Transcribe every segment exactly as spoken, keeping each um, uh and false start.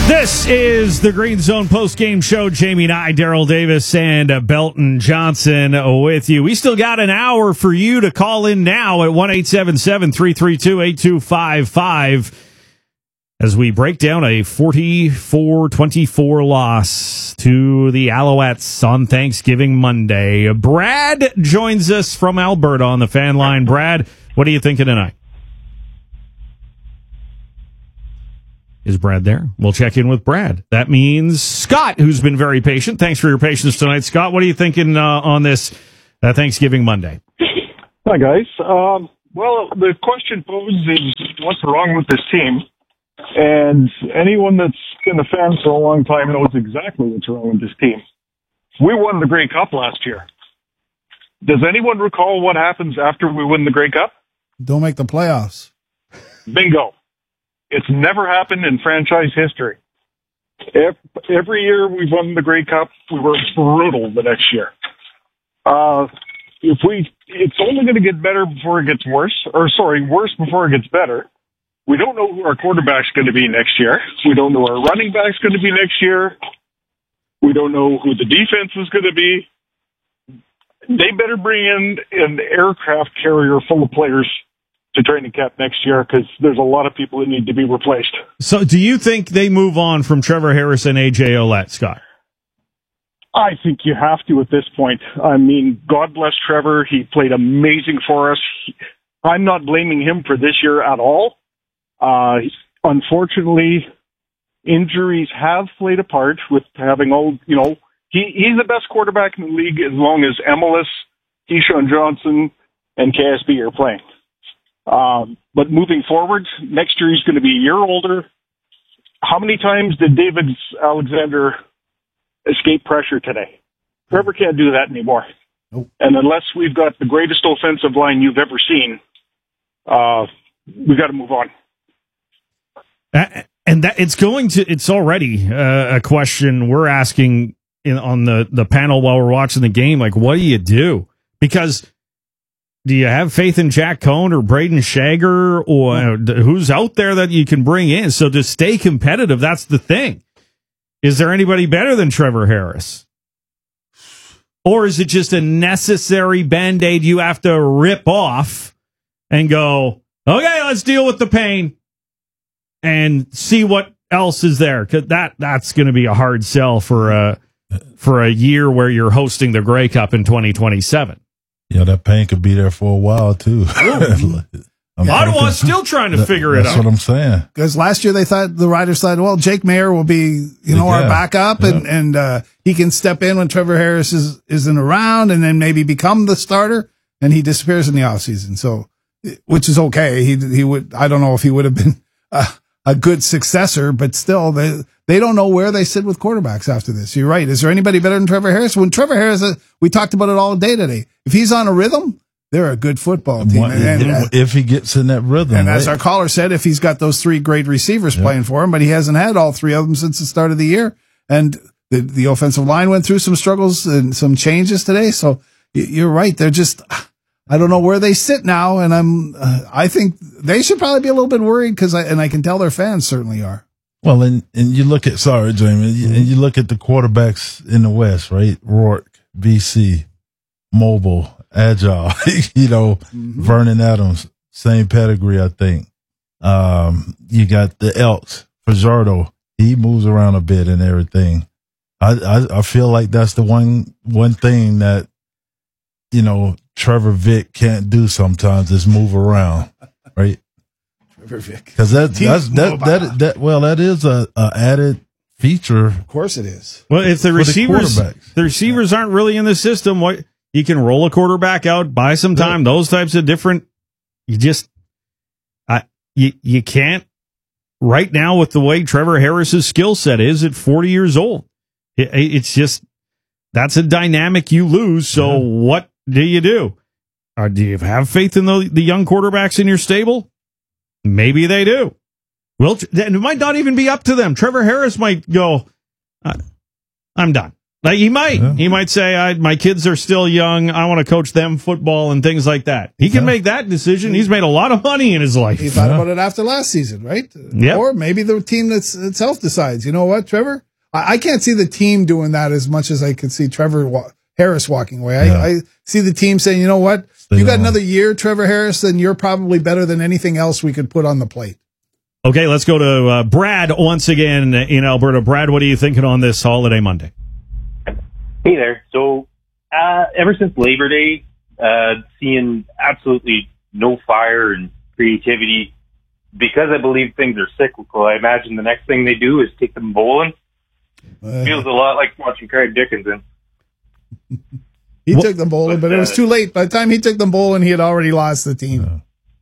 This is the Green Zone post-game show. Jamie and I, Daryl Davis and uh, Belton Johnson with you. We still got an hour for you to call in now at one eight seven seven, three three two, eight two five five as we break down a forty-four twenty-four loss to the Alouettes on Thanksgiving Monday. Brad joins us from Alberta on the fan line. Brad, what are you thinking tonight? Is Brad there? We'll check in with Brad. That means Scott, who's been very patient. Thanks for your patience tonight, Scott. What are you thinking uh, on this uh, Thanksgiving Monday? Hi, guys. Um, well, the question posed is what's wrong with this team? And anyone that's been a fan for a long time knows exactly what's wrong with this team. We won the Grey Cup last year. Does anyone recall what happens after we win the Grey Cup? Don't make the playoffs. Bingo. It's never happened in franchise history. Every year we've won the Grey Cup, we were brutal the next year. Uh, if we, it's only going to get better before it gets worse, or sorry, worse before it gets better. We don't know who our quarterback's going to be next year. We don't know our running back's going to be next year. We don't know who the defense is going to be. They better bring in an aircraft carrier full of players to training camp next year, because there's a lot of people that need to be replaced. So do you think they move on from Trevor Harris and A J Ouellette, Scott? I think you have to at this point. I mean, God bless Trevor. He played amazing for us. I'm not blaming him for this year at all. Uh, unfortunately, injuries have played a part with having all, you know, he, he's the best quarterback in the league as long as Emilus, Keyshawn Johnson, and K S B are playing. Um, but moving forward, next year he's going to be a year older. How many times did David Alexander escape pressure today? Trevor can't do that anymore. Nope. And unless we've got the greatest offensive line you've ever seen, uh, we got to move on. Uh, and that it's going to, it's already uh, a question we're asking in, on the, the panel while we're watching the game. Like, what do you do? Because do you have faith in Jack Cohn or Braden Shager, or who's out there that you can bring in? So to stay competitive, that's the thing. Is there anybody better than Trevor Harris? Or is it just a necessary Band-Aid you have to rip off and go, okay, let's deal with the pain and see what else is there? Because that, that's going to be a hard sell for a, for a year where you're hosting the Grey Cup in twenty twenty-seven. Yeah, that pain could be there for a while, too. Ottawa's still trying to that, figure it out. That's what I'm saying. Because last year they thought, the Riders thought, well, Jake Mayer will be, you know, Yeah. our backup, and, Yeah. and uh, he can step in when Trevor Harris is, isn't around, and then maybe become the starter, and he disappears in the offseason. So, which is okay. He he would, I don't know if he would have been a, a good successor, but still, they they don't know where they sit with quarterbacks after this. You're right. Is there anybody better than Trevor Harris? When Trevor Harris, uh, we talked about it all day today. If he's on a rhythm, they're a good football team. One- And- and- if he gets in that rhythm. And as right? our caller said, if he's got those three great receivers Yep. playing for him, but he hasn't had all three of them since the start of the year. And the, the offensive line went through some struggles and some changes today. So y- you're right. They're just, I don't know where they sit now. And I'm, uh, I think they should probably be a little bit worried, because I, and I can tell their fans certainly are. Well, and, and you look at, sorry, Jamie, Mm-hmm. and you look at the quarterbacks in the West, right? Rourke, B C, mobile, agile, you know, Mm-hmm. Vernon Adams, same pedigree, I think. Um, you got the Elks, Fajardo, he moves around a bit and everything. I, I, I feel like that's the one, one thing that, you know, Trevor Vick can't do sometimes is move around, right? Trevor Vick. Because that, Team that's, that, mobile. that, that, well, that is a, a added feature. Of course it is. Well, if the the receivers, the, quarterbacks. receivers aren't really in the system, what you can roll a quarterback out, buy some time. Those types of different. You just, I you you can't right now with the way Trevor Harris's skill set is at forty years old. It, it's just that's a dynamic you lose. So Yeah. what do you do? Or do you have faith in the the young quarterbacks in your stable? Maybe they do. Well, it might not even be up to them. Trevor Harris might go, uh, I'm done. Like he might, Yeah. he might say, I, "My kids are still young. I want to coach them football and things like that." He can Yeah. make that decision. He's made a lot of money in his life. He thought Yeah. about it after last season, right? Yeah. Or maybe the team that's itself decides, you know what, Trevor? I, I can't see the team doing that as much as I could see Trevor wa- Harris walking away. Yeah. I, I see the team saying, you know what? Stay You got on. another year, Trevor Harris, then you're probably better than anything else we could put on the plate. Okay, let's go to uh, Brad once again in Alberta. Brad, what are you thinking on this holiday Monday? Hey there. So, uh, ever since Labor Day, uh, seeing absolutely no fire and creativity, because I believe things are cyclical, I imagine the next thing they do is take them bowling. Uh, Feels a lot like watching Craig Dickinson. he What- took them bowling, but it was uh, too late. By the time he took them bowling, he had already lost the team.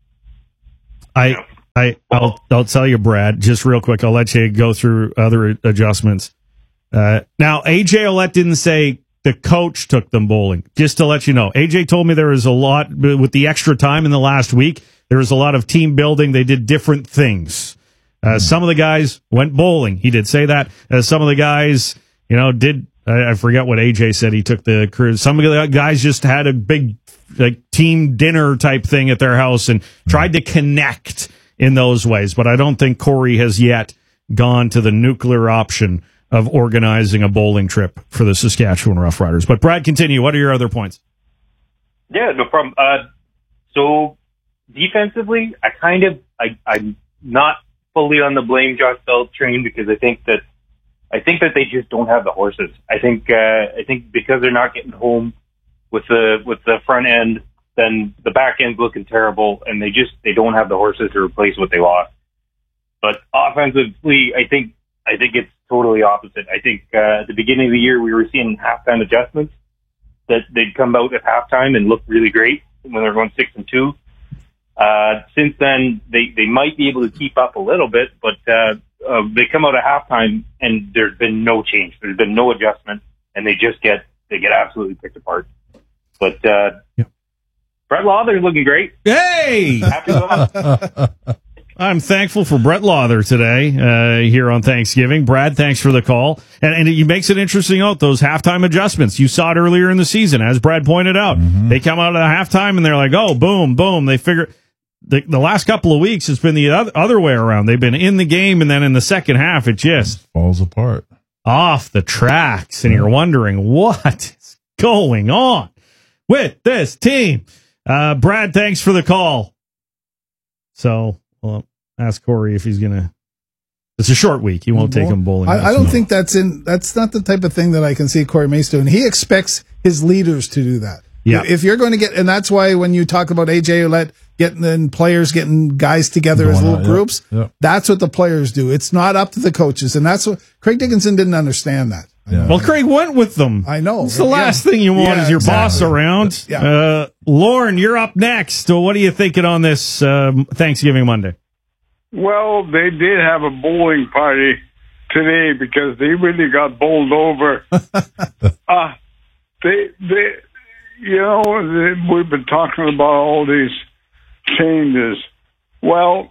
I, I, I'll, I'll tell you, Brad, just real quick. I'll let you go through other adjustments. Uh, now, A J Ouellette didn't say the coach took them bowling. Just to let you know, A J told me there was a lot with the extra time in the last week. There was a lot of team building. They did different things. Uh, some of the guys went bowling. He did say that. Uh, some of the guys, you know, did. I, I forget what A J said. He took the cruise. Some of the guys just had a big like team dinner type thing at their house and tried to connect in those ways. But I don't think Corey has yet gone to the nuclear option of organizing a bowling trip for the Saskatchewan Roughriders. But Brad, continue. What are your other points? Yeah, no problem. Uh, so defensively, I kind of, I, I'm not fully on the blame Josh Bell train because I think that, I think that they just don't have the horses. I think, uh, I think because they're not getting home with the, with the front end, then the back end's looking terrible and they just, they don't have the horses to replace what they lost. But offensively, I think, I think it's totally opposite. I think, uh, at the beginning of the year, we were seeing halftime adjustments that they'd come out at halftime and look really great when they're going six and two. Uh, since then, they, they might be able to keep up a little bit, but, uh, uh, they come out at halftime and there's been no change. There's been no adjustment and they just get, they get absolutely picked apart. But, uh, Yeah. Brett Lawler's looking great. Hey! Happy with him. I'm thankful for Brett Lawler today uh, here on Thanksgiving. Brad, thanks for the call. And, and it makes it interesting out, those halftime adjustments. You saw it earlier in the season, as Brad pointed out. Mm-hmm. They come out at halftime and they're like, oh, boom, boom. They figure the, the last couple of weeks it's been the other, other way around. They've been in the game, and then in the second half, it just Falls apart. off the tracks. And you're wondering, what is going on with this team? Uh, Brad, thanks for the call. So, well, ask Corey if he's going to. It's a short week. He won't take him bowling. I, I don't No. think that's in. That's not the type of thing that I can see Corey Mace doing. He expects his leaders to do that. Yeah. If you're going to get, and that's why when you talk about A J Ouellette getting in players, getting guys together as Going little out, yeah, groups, yeah. that's what the players do. It's not up to the coaches, and that's what Craig Dickinson didn't understand that. Yeah. Well, Craig went with them. I know. It's the Yeah. last thing you want Yeah, is your exactly. boss around. Yeah. Uh, Lauren, you're up next. So what are you thinking on this um, Thanksgiving Monday? Well, they did have a bowling party today because they really got bowled over. uh, they, they, you know, they, we've been talking about all these changes. Well,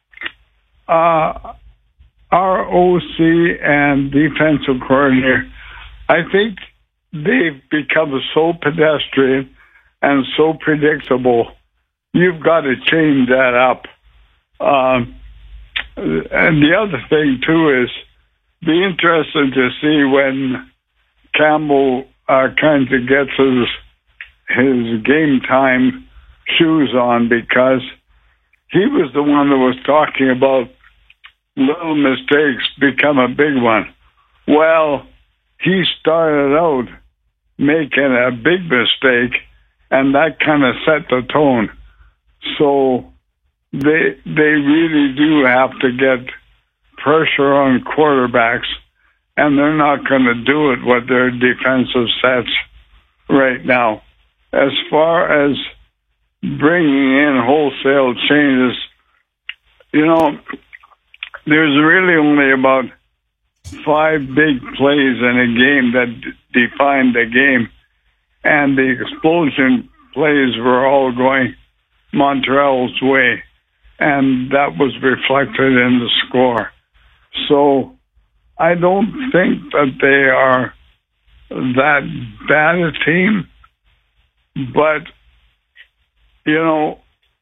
uh, our O C and defensive coordinator, I think they've become so pedestrian and so predictable. You've got to change that up. Um, and the other thing, too, is be interested to see when Campbell uh, kind of gets his, his game time shoes on, because he was the one that was talking about little mistakes become a big one. Well, he started out making a big mistake, and that kind of set the tone. So they they really do have to get pressure on quarterbacks, and they're not going to do it with their defensive sets right now. As far as bringing in wholesale changes, you know, there's really only about five big plays in a game that d- defined the game, and the explosion plays were all going Montreal's way, and that was reflected in the score. So I don't think that they are that bad a team, but you know,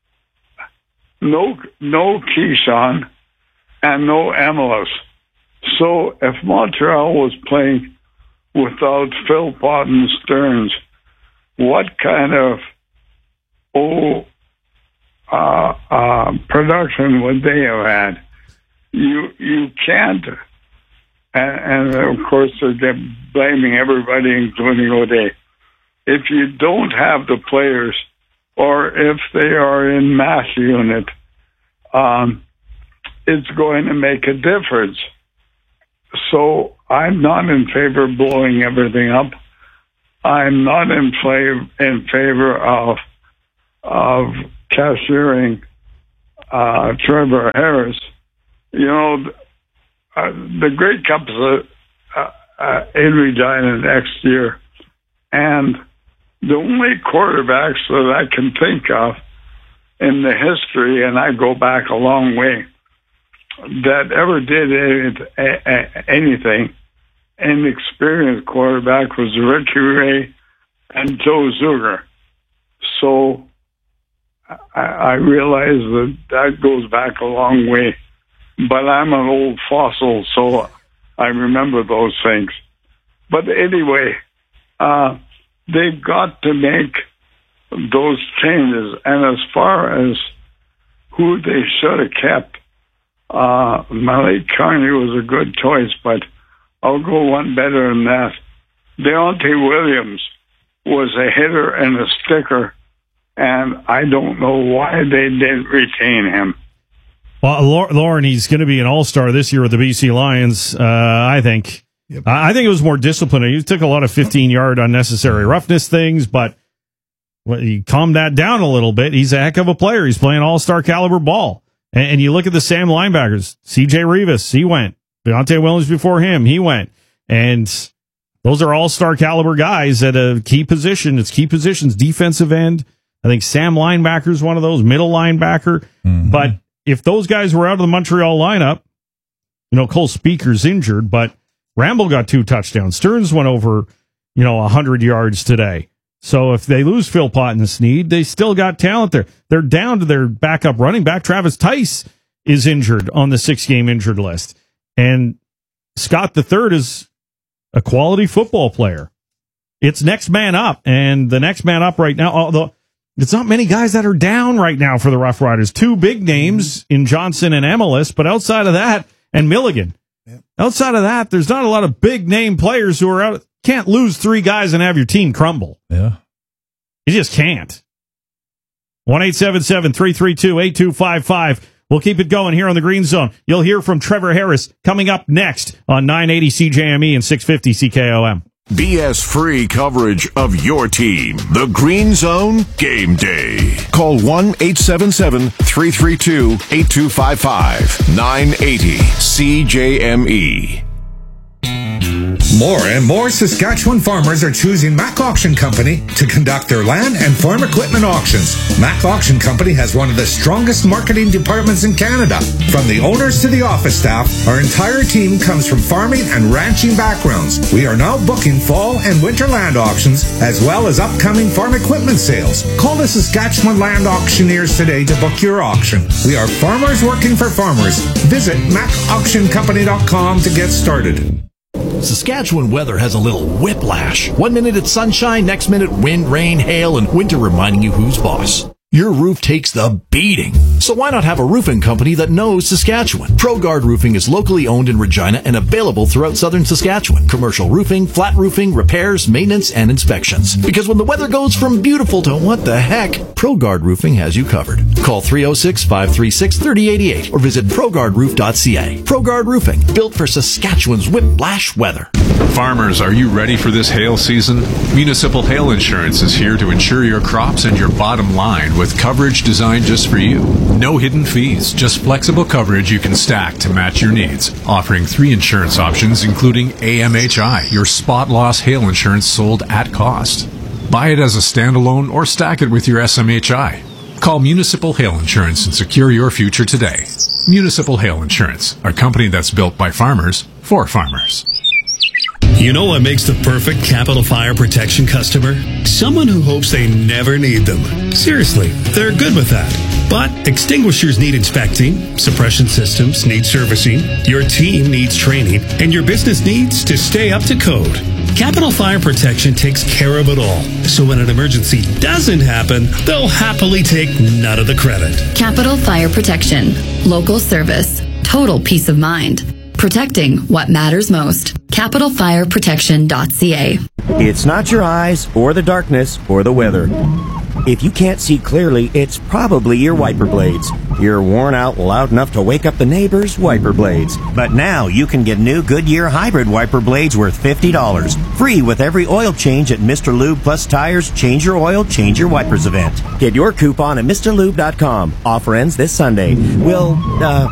no no Keyshawn and no Emilus. So if Montreal was playing without Philpott and Stearns, what kind of oh uh, uh, production would they have had? You you can't. And, and of course, they're blaming everybody, including O'Day. If you don't have the players, or if they are in mass unit, um, it's going to make a difference. So I'm not in favor of blowing everything up. I'm not in favor in favor of of cashiering uh, Trevor Harris. You know. Uh, the Grey Cup's uh, uh, in Regina next year, and the only quarterbacks that I can think of in the history, and I go back a long way, that ever did any, anything, an experienced quarterback was Ricky Ray and Joe Zuger. So I, I realize that that goes back a long way. But I'm an old fossil, so I remember those things. But anyway, uh, they've got to make those changes. And as far as who they should have kept, uh, Malik Carney was a good choice, but I'll go one better than that. Deontay Williams was a hitter and a sticker, and I don't know why they didn't retain him. Well, Lauren, he's going to be an all-star this year with the B C Lions, uh, I think. Yep. I think it was more disciplined. He took a lot of fifteen-yard unnecessary roughness things, but well, he calmed that down a little bit. He's a heck of a player. He's playing all-star caliber ball. And, and you look at the Sam linebackers. C J Rivas, he went. Deontay Williams before him, he went. And those are all-star caliber guys at a key position. It's key positions, defensive end. I think Sam linebacker is one of those, middle linebacker. Mm-hmm. But if those guys were out of the Montreal lineup, you know, Cole Speaker's injured, but Ramble got two touchdowns. Stearns went over, you know, one hundred yards today. So if they lose Philpott and Snead, they still got talent there. They're down to their backup running back. Travis Tice is injured on the six-game injured list. And Scott the Third is a quality football player. It's next man up, and the next man up right now, although it's not many guys that are down right now for the Rough Riders. Two big names in Johnson and Emilus, but outside of that, and Milligan. Yeah. Outside of that, there's not a lot of big name players who are out. Can't lose three guys and have your team crumble. Yeah. You just can't. one eight seven seven, three three two, eight two five five. We'll keep it going here on the Green Zone. You'll hear from Trevor Harris coming up next on nine eighty C J M E and six fifty C K O M. B S-free coverage of your team. The Green Zone Game Day. Call one eight seven seven, three three two, eight two five five. nine eighty C J M E. More and more Saskatchewan farmers are choosing Mac Auction Company to conduct their land and farm equipment auctions. Mac Auction Company has one of the strongest marketing departments in Canada. From the owners to the office staff, our entire team comes from farming and ranching backgrounds. We are now booking fall and winter land auctions, as well as upcoming farm equipment sales. Call the Saskatchewan Land Auctioneers today to book your auction. We are farmers working for farmers. Visit mac auction company dot com to get started. Saskatchewan weather has a little whiplash. One minute it's sunshine, next minute wind, rain, hail, and winter reminding you who's boss. Your roof takes the beating. So why not have a roofing company that knows Saskatchewan? ProGuard Roofing is locally owned in Regina and available throughout southern Saskatchewan. Commercial roofing, flat roofing, repairs, maintenance, and inspections. Because when the weather goes from beautiful to what the heck, ProGuard Roofing has you covered. Call three oh six, five three six, three oh eight eight or visit pro guard roof dot c a. ProGuard Roofing, built for Saskatchewan's whiplash weather. Farmers, are you ready for this hail season? Municipal Hail Insurance is here to insure your crops and your bottom line with coverage designed just for you. No hidden fees, just flexible coverage you can stack to match your needs. Offering three insurance options, including A M H I, your spot loss hail insurance sold at cost. Buy it as a standalone or stack it with your S M H I. Call Municipal Hail Insurance and secure your future today. Municipal Hail Insurance, a company that's built by farmers for farmers. You know what makes the perfect Capital Fire Protection customer? Someone who hopes they never need them. Seriously, they're good with that. But extinguishers need inspecting, suppression systems need servicing, your team needs training, and your business needs to stay up to code. Capital Fire Protection takes care of it all. So when an emergency doesn't happen, they'll happily take none of the credit. Capital Fire Protection. Local service. Total peace of mind. Protecting what matters most. capital fire protection dot c a. It's not your eyes or the darkness or the weather. If you can't see clearly, it's probably your wiper blades. You're worn out loud enough to wake up the neighbors' wiper blades. But now you can get new Goodyear hybrid wiper blades worth fifty dollars. Free with every oil change at Mister Lube Plus Tires Change Your Oil, Change Your Wipers event. Get your coupon at Mr Lube dot com. Offer ends this Sunday. We'll, uh,